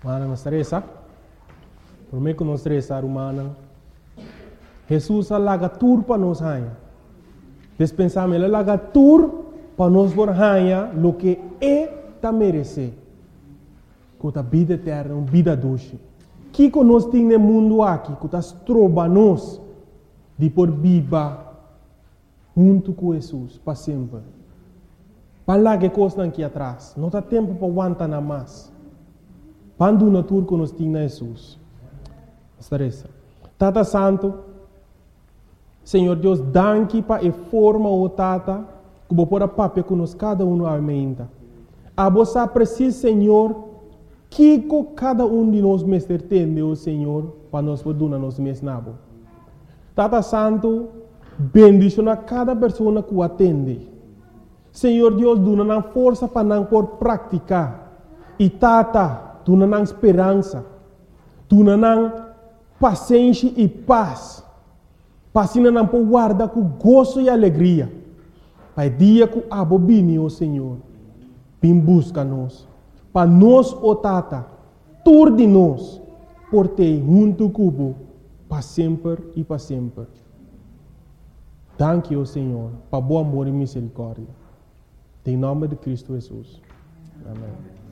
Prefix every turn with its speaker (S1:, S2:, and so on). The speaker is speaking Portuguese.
S1: Mana não estressa. Por mim que não estressa, humana. Jesus alaga tur para nós hanha. Dispensamos ele alaga tur para nós por hanha lo que é ta merece. Com a vida eterna, uma vida doce. Que nós temos no mundo aqui, que nós trobamos de por viva junto com Jesus para sempre. Para lá que coisa aqui atrás, não tem tempo para aguentar nada mais. Quando na tour que nós temos Jesus. Estressa. Tata Santo, Senhor Deus, danke para a forma o Tata, que vou pôr a papel que nós cada um aumenta. A você precisa, Senhor, que cada um de nós mestre tem, o Senhor, para nós poder nos mesnabo. Tata Santo, bendiciona cada pessoa que o atende. Senhor Deus, dona força para não por praticar. E Tata, dona esperança. Dona paciência e paz. Passina não por guardar com gozo e alegria. Pai dia que abobine, o Senhor, vem busca-nos. Para nós, o Tata, tur de nós, por ter junto cubo, para sempre e para sempre. Danke, o Senhor, para bom amor e misericórdia. Em nome de Cristo Jesus. Amém.